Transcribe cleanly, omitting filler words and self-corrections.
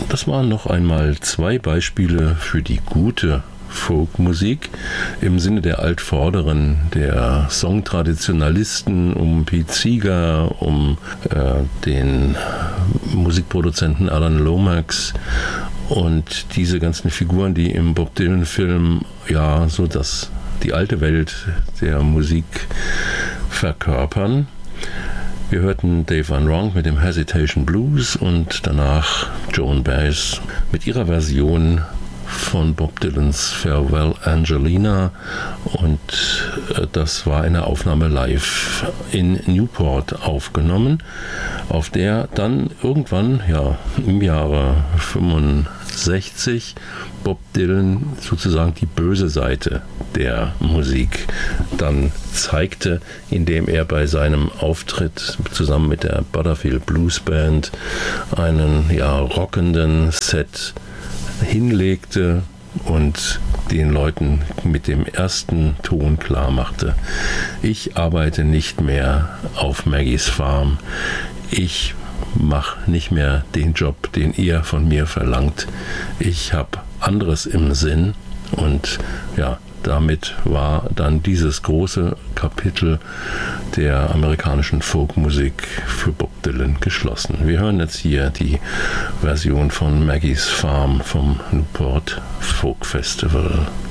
Das waren noch einmal 2 Beispiele für die gute Folkmusik im Sinne der Altvorderen, der Songtraditionalisten um Pete Seeger, um den Musikproduzenten Alan Lomax und diese ganzen Figuren, die im Bob Dylan-Film ja so die alte Welt der Musik verkörpern. Wir hörten Dave Van Ronk mit dem Hesitation Blues und danach Joan Baez mit ihrer Version von Bob Dylans Farewell Angelina, und das war eine Aufnahme live in Newport aufgenommen, auf der dann irgendwann, ja, im Jahre 65 Bob Dylan sozusagen die böse Seite der Musik dann zeigte, indem er bei seinem Auftritt zusammen mit der Butterfield Blues Band einen rockenden Set hinlegte und den Leuten mit dem ersten Ton klar machte: Ich arbeite nicht mehr auf Maggie's Farm, ich mache nicht mehr den Job, den ihr von mir verlangt, ich habe anderes im Sinn. Und ja, damit war dann dieses große Kapitel der amerikanischen Folkmusik für Bob Dylan geschlossen. Wir hören jetzt hier die Version von Maggie's Farm vom Newport Folk Festival.